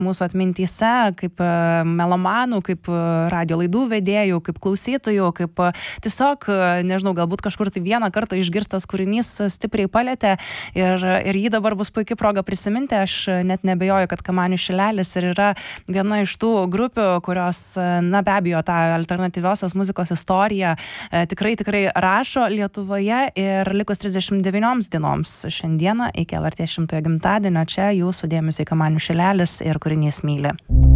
mūsų atmintyse, kaip melomanų, kaip radio laidų vedėjų, kaip klausytojų, kaip tiesiog, nežinau, galbūt kažkur tai vieną kartą išgirstas kūrinys stipriai palėtė ir jį dabar bus puikia proga prisiminti. Aš net nebejoju, kad Kamanių šilelis ir yra viena iš tų grupių, kurios, na be abejo, tą alternatyviosios muzikos istoriją tikrai rašo Lietuvoje ir likus 39 dienoms šiandieną iki LRT 100 gimtadienio čia jūsų dėmesio Kamanių šilelis ir kūrinys Myli.